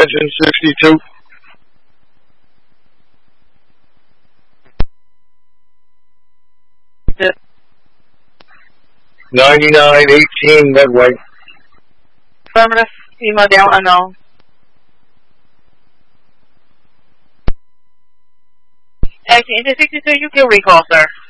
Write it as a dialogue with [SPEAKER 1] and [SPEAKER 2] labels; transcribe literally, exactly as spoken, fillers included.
[SPEAKER 1] engine sixty-two. ninety-nine eighteen Medway.
[SPEAKER 2] Affirmative. Email down unknown. Action engine sixty-two, you can recall, sir.